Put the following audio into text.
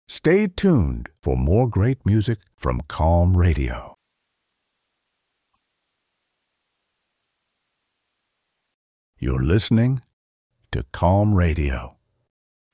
Stay tuned for more great music from Calm Radio. You're listening to Calm Radio.